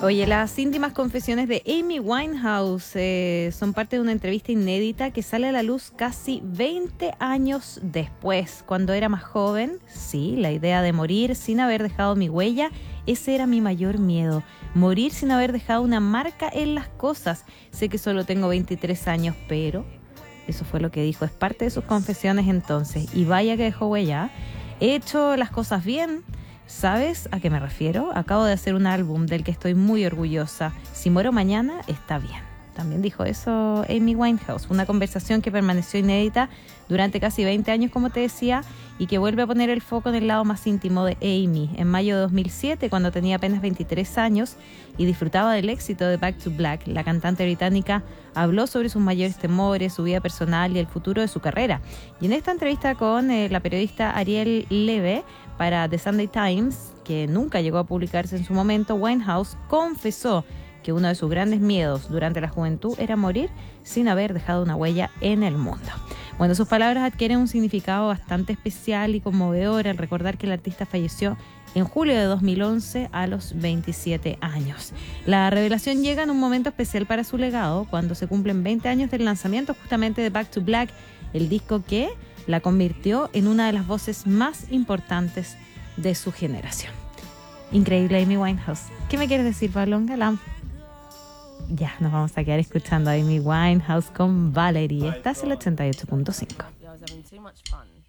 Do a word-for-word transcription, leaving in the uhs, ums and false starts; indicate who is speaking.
Speaker 1: Oye, las íntimas confesiones de Amy Winehouse eh, son parte de una entrevista inédita que sale a la luz casi veinte años después. Cuando era más joven, sí, la idea de morir sin haber dejado mi huella, ese era mi mayor miedo. Morir sin haber dejado una marca en las cosas. Sé que solo tengo veintitrés años, pero eso fue lo que dijo. Es parte de sus confesiones entonces. Y vaya que dejó huella. He hecho las cosas bien. ¿Sabes a qué me refiero? Acabo de hacer un álbum del que estoy muy orgullosa. Si muero mañana, está bien. También dijo eso Amy Winehouse. Una conversación que permaneció inédita durante casi veinte años, como te decía, y que vuelve a poner el foco en el lado más íntimo de Amy. En mayo de dos mil siete, cuando tenía apenas veintitrés años y disfrutaba del éxito de Back to Black, la cantante británica habló sobre sus mayores temores, su vida personal y el futuro de su carrera. Y en esta entrevista con eh, la periodista Ariel Leve para The Sunday Times, que nunca llegó a publicarse en su momento, Winehouse confesó que uno de sus grandes miedos durante la juventud era morir sin haber dejado una huella en el mundo. Bueno, sus palabras adquieren un significado bastante especial y conmovedor al recordar que el artista falleció en julio de dos mil once a los veintisiete años. La revelación llega en un momento especial para su legado, cuando se cumplen veinte años del lanzamiento justamente de Back to Black, el disco que la convirtió en una de las voces más importantes de su generación. Increíble Amy Winehouse. ¿Qué me quieres decir, Pablón Galán? Ya, nos vamos a quedar escuchando a Amy Winehouse con Valerie. Estás en el ochenta y ocho punto cinco.